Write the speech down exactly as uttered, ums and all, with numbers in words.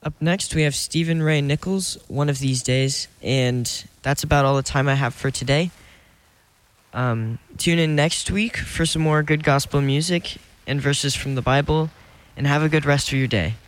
Up next, we have Stephen Ray Nichols, One of These Days, and that's about all the time I have for today. Um, tune in next week for some more good gospel music and verses from the Bible, and have a good rest of your day.